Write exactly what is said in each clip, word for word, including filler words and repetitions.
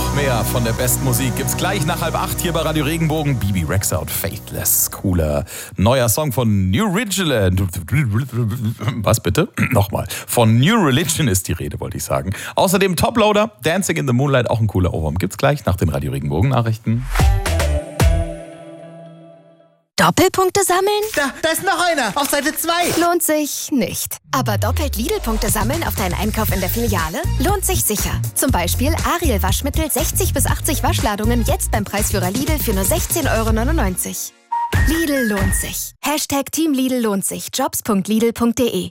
Noch mehr von der besten Musik gibt's gleich nach halb acht hier bei Radio Regenbogen. Bibi Rexha und Faithless. Cooler neuer Song von New Religion. Was bitte? Nochmal. Von New Religion ist die Rede, wollte ich sagen. Außerdem Toploader, Dancing in the Moonlight, auch ein cooler Ohrwurm. Gibt's gleich nach den Radio Regenbogen Nachrichten. Doppelpunkte sammeln? Da, da ist noch einer, auf Seite zwei. Lohnt sich nicht. Aber doppelt Lidl-Punkte sammeln auf deinen Einkauf in der Filiale? Lohnt sich sicher. Zum Beispiel Ariel Waschmittel sechzig bis achtzig Waschladungen jetzt beim Preisführer Lidl für nur sechzehn Euro neunundneunzig. Lidl lohnt sich. Hashtag Team Lidl lohnt sich. Jobs punkt lidl punkt de.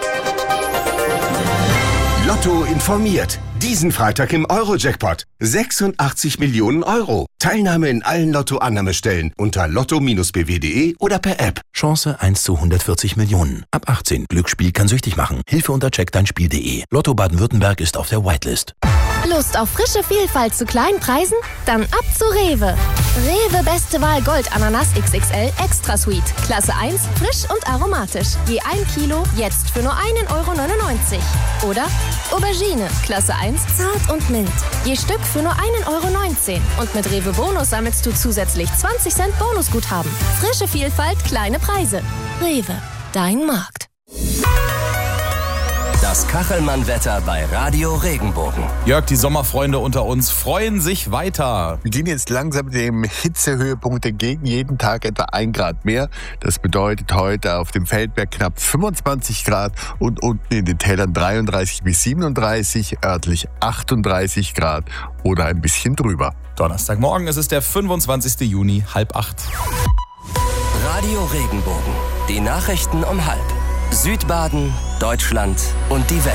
Lotto informiert. Diesen Freitag im Euro-Jackpot. sechsundachtzig Millionen Euro. Teilnahme in allen Lotto-Annahmestellen unter lotto Bindestrich b w punkt de oder per App. Chance eins zu hundertvierzig Millionen. Ab achtzehn. Glücksspiel kann süchtig machen. Hilfe unter check dein spiel punkt de. Lotto Baden-Württemberg ist auf der Whitelist. Lust auf frische Vielfalt zu kleinen Preisen? Dann ab zu Rewe. Rewe Beste Wahl Gold Ananas X X L Extra Sweet. Klasse eins, frisch und aromatisch. Je ein Kilo, jetzt für nur einen Euro neunundneunzig. Oder Aubergine, Klasse eins, zart und mild. Je Stück für nur einen Euro neunzehn. Und mit Rewe Bonus sammelst du zusätzlich zwanzig Cent Bonusguthaben. Frische Vielfalt, kleine Preise. Rewe, dein Markt. Das Kachelmann-Wetter bei Radio Regenbogen. Jörg, die Sommerfreunde unter uns freuen sich weiter. Wir gehen jetzt langsam dem Hitzehöhepunkt entgegen. Jeden Tag etwa ein Grad mehr. Das bedeutet heute auf dem Feldberg knapp fünfundzwanzig Grad und unten in den Tälern dreiunddreißig bis siebenunddreißig, örtlich achtunddreißig Grad oder ein bisschen drüber. Donnerstagmorgen, es ist der fünfundzwanzigster Juni, halb acht. Radio Regenbogen. Die Nachrichten um halb. Südbaden, Deutschland und die Welt.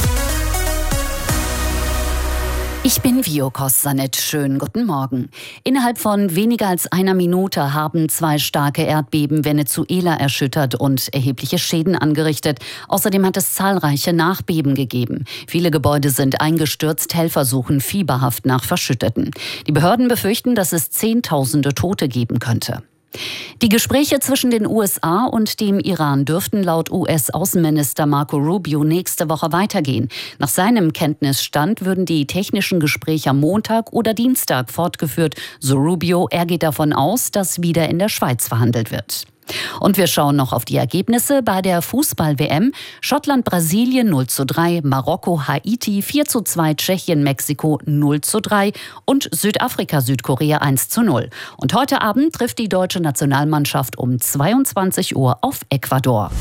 Ich bin Vio Kossanet. Schönen guten Morgen. Innerhalb von weniger als einer Minute haben zwei starke Erdbeben Venezuela erschüttert und erhebliche Schäden angerichtet. Außerdem hat es zahlreiche Nachbeben gegeben. Viele Gebäude sind eingestürzt, Helfer suchen fieberhaft nach Verschütteten. Die Behörden befürchten, dass es Zehntausende Tote geben könnte. Die Gespräche zwischen den U S A und dem Iran dürften laut U S-Außenminister Marco Rubio nächste Woche weitergehen. Nach seinem Kenntnisstand würden die technischen Gespräche am Montag oder Dienstag fortgeführt. So Rubio, er geht davon aus, dass wieder in der Schweiz verhandelt wird. Und wir schauen noch auf die Ergebnisse bei der Fußball-W M. Schottland, Brasilien null zu drei, Marokko, Haiti vier zu zwei, Tschechien, Mexiko null zu drei und Südafrika, Südkorea eins zu null. Und heute Abend trifft die deutsche Nationalmannschaft um zweiundzwanzig Uhr auf Ecuador.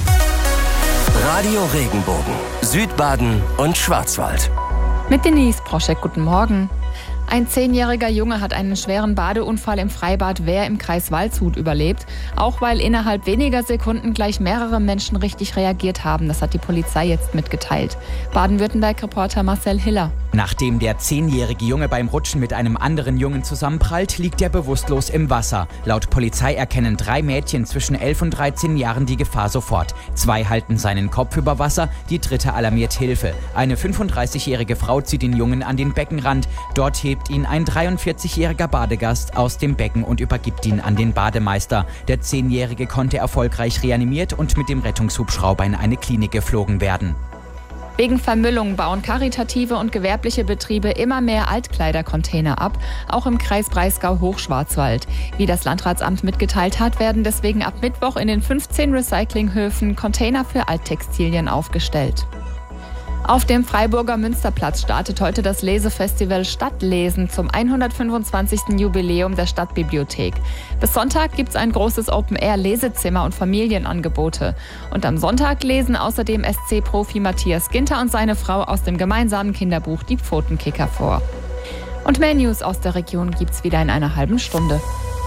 Radio Regenbogen, Südbaden und Schwarzwald. Mit Denise Proschek, guten Morgen. Ein zehnjähriger Junge hat einen schweren Badeunfall im Freibad Wehr im Kreis Waldshut überlebt. Auch weil innerhalb weniger Sekunden gleich mehrere Menschen richtig reagiert haben. Das hat die Polizei jetzt mitgeteilt. Baden-Württemberg-Reporter Marcel Hiller. Nachdem der zehnjährige Junge beim Rutschen mit einem anderen Jungen zusammenprallt, liegt er bewusstlos im Wasser. Laut Polizei erkennen drei Mädchen zwischen elf und dreizehn Jahren die Gefahr sofort. Zwei halten seinen Kopf über Wasser, die dritte alarmiert Hilfe. Eine fünfunddreißigjährige Frau zieht den Jungen an den Beckenrand. Dort hebt ihn ein dreiundvierzigjähriger Badegast aus dem Becken und übergibt ihn an den Bademeister. Der zehnjährige konnte erfolgreich reanimiert und mit dem Rettungshubschrauber in eine Klinik geflogen werden. Wegen Vermüllung bauen karitative und gewerbliche Betriebe immer mehr Altkleidercontainer ab, auch im Kreis Breisgau-Hochschwarzwald. Wie das Landratsamt mitgeteilt hat, werden deswegen ab Mittwoch in den fünfzehn Recyclinghöfen Container für Alttextilien aufgestellt. Auf dem Freiburger Münsterplatz startet heute das Lesefestival Stadtlesen zum hundertfünfundzwanzigsten Jubiläum der Stadtbibliothek. Bis Sonntag gibt es ein großes Open-Air-Lesezimmer und Familienangebote. Und am Sonntag lesen außerdem S C-Profi Matthias Ginter und seine Frau aus dem gemeinsamen Kinderbuch Die Pfotenkicker vor. Und mehr News aus der Region gibt's wieder in einer halben Stunde.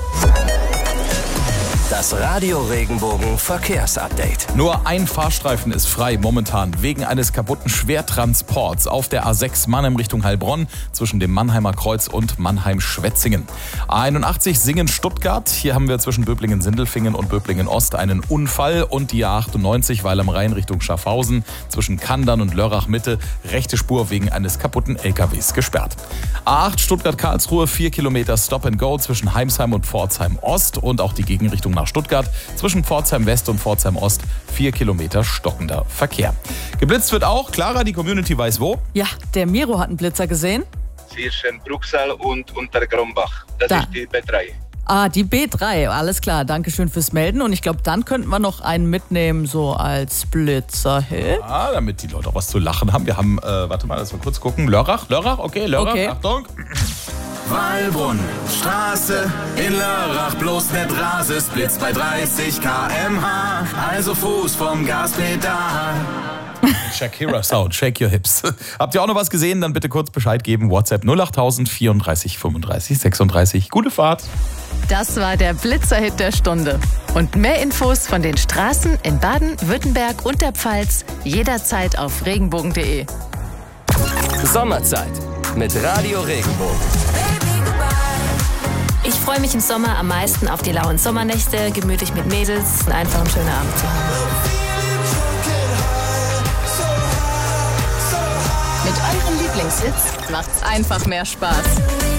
Das Radio Regenbogen Verkehrsupdate. Nur ein Fahrstreifen ist frei momentan wegen eines kaputten Schwertransports auf der A sechs Mannheim Richtung Heilbronn zwischen dem Mannheimer Kreuz und Mannheim-Schwetzingen. A einundachtzig Singen-Stuttgart. Hier haben wir zwischen Böblingen-Sindelfingen und Böblingen-Ost einen Unfall und die A achtundneunzig Weil am Rhein Richtung Schaffhausen zwischen Kandern und Lörrach-Mitte rechte Spur wegen eines kaputten L K Ws gesperrt. A acht Stuttgart-Karlsruhe vier Kilometer Stop and Go zwischen Heimsheim und Pforzheim Ost und auch die Gegenrichtung nach Stuttgart zwischen Pforzheim West und Pforzheim Ost vier Kilometer stockender Verkehr. Geblitzt wird auch. Clara, die Community weiß wo. Ja, der Miro hat einen Blitzer gesehen. zwischen Bruchsal und Untergrombach. Das Da. ist die B drei. Ah, die B drei, alles klar. Dankeschön fürs Melden. Und ich glaube, dann könnten wir noch einen mitnehmen, so als Blitzerhit. Ja, damit die Leute auch was zu lachen haben. Wir haben, äh, warte mal, lass mal kurz gucken. Lörrach, Lörrach, okay, Lörrach, Okay. Achtung. Wallbrunn, Straße in Lörrach, bloß nicht Rases, Blitz bei dreißig Kilometer pro Stunde, also Fuß vom Gaspedal. Shakira Sound, shake your hips. Habt ihr auch noch was gesehen? Dann bitte kurz Bescheid geben. WhatsApp null acht null null vierunddreißig fünfunddreißig sechsunddreißig. Gute Fahrt. Das war der Blitzerhit der Stunde. Und mehr Infos von den Straßen in Baden, Württemberg und der Pfalz jederzeit auf regenbogen punkt de. Sommerzeit mit Radio Regenbogen. Ich freue mich im Sommer am meisten auf die lauen Sommernächte, gemütlich mit Mädels und einfach einen schönen Abend zu haben. Mit euren Lieblingshits macht's einfach mehr Spaß.